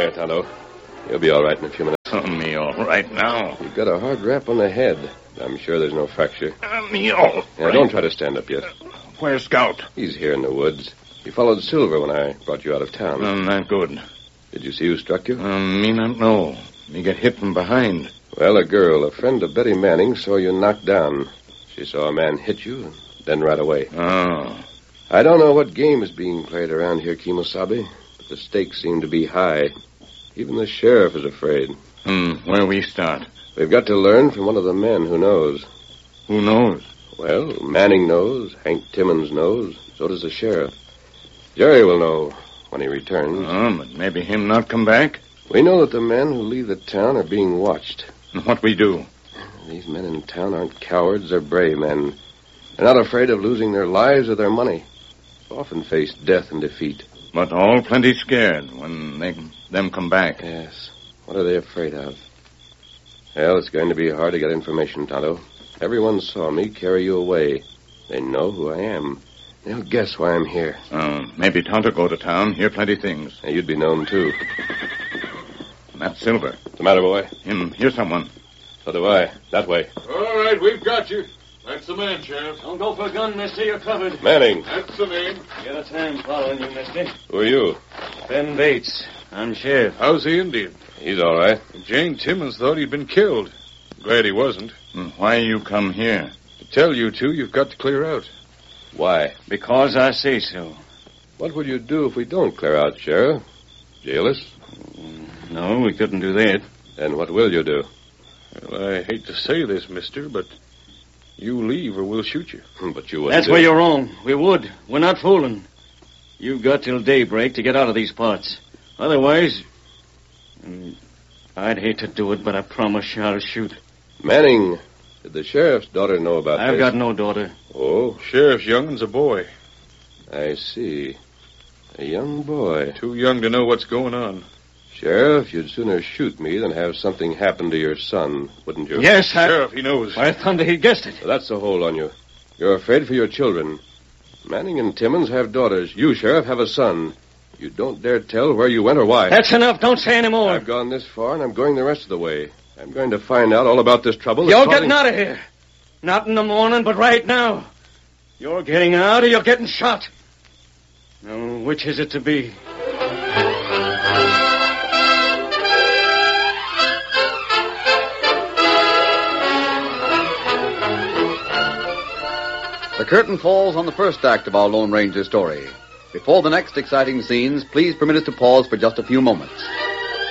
There, Tonto. You'll be all right in a few minutes. Me all right now. You've got a hard rap on the head. I'm sure there's no fracture. Me all right. Now, don't try to stand up yet. Where's Scout? He's here in the woods. He followed Silver when I brought you out of town. Not good. Did you see who struck you? Me not know. Me get hit from behind. Well, a girl, a friend of Betty Manning, saw you knocked down. She saw a man hit you and then right away. Oh. I don't know what game is being played around here, Kimosabe, but the stakes seem to be high. Even the sheriff is afraid. Where we start? We've got to learn from one of the men who knows. Who knows? Well, Manning knows. Hank Timmons knows. So does the sheriff. Jerry will know when he returns. But maybe him not come back? We know that the men who leave the town are being watched. And what we do? These men in town aren't cowards. They're brave men. They're not afraid of losing their lives or their money. Often face death and defeat. But all plenty scared when them come back. Yes. What are they afraid of? Well, it's going to be hard to get information, Tonto. Everyone saw me carry you away. They know who I am. They'll guess why I'm here. Maybe Tonto go to town, hear plenty things. You'd be known, too. That's Silver. What's the matter, boy? Here's someone. So do I. That way. All right, we've got you. That's the man, Sheriff. Don't go for a gun, mister. You're covered. Manning. That's the name. Got a time following you, mister. Who are you? Ben Bates. I'm sheriff. How's the Indian? He's all right. Jane Timmons thought he'd been killed. Glad he wasn't. Why you come here? To tell you two, you've got to clear out. Why? Because I say so. What will you do if we don't clear out, Sheriff? Jail us? No, we couldn't do that. Then what will you do? Well, I hate to say this, mister, but you leave or we'll shoot you. But you wouldn't. That's where you're wrong. We would. We're not fooling. You've got till daybreak to get out of these parts. Otherwise, I'd hate to do it, but I promise you I'll shoot. Manning, did the sheriff's daughter know about this? I've got no daughter. Oh? Sheriff's youngin's a boy. I see. A young boy. Too young to know what's going on. Sheriff, you'd sooner shoot me than have something happen to your son, wouldn't you? Yes, Sheriff, he knows. By thunder, he guessed it. So that's the hold on you. You're afraid for your children. Manning and Timmons have daughters. You, Sheriff, have a son. You don't dare tell where you went or why. That's enough. Don't say any more. I've gone this far, and I'm going the rest of the way. I'm going to find out all about this trouble. You're getting out of here. Not in the morning, but right now. You're getting out or you're getting shot. Now, which is it to be? The curtain falls on the first act of our Lone Ranger story. Before the next exciting scenes, please permit us to pause for just a few moments.